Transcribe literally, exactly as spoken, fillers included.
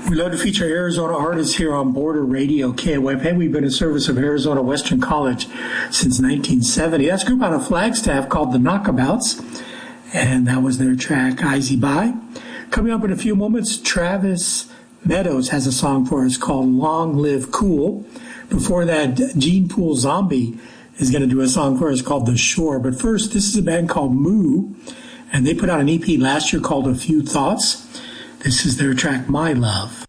We love to feature Arizona artists here on Border Radio K O F. Hey, we've been in service of Arizona Western College since nineteen seventy. That's a group out of Flagstaff called the Knockabouts, and that was their track, Easy By. Coming up in a few moments, Travis Meadows has a song for us called Long Live Cool. Before that, Gene Pool Zombie is going to do a song for us called The Shore. But first, this is a band called Moo, and they put out an E P last year called A Few Thoughts. This is their track, My Love.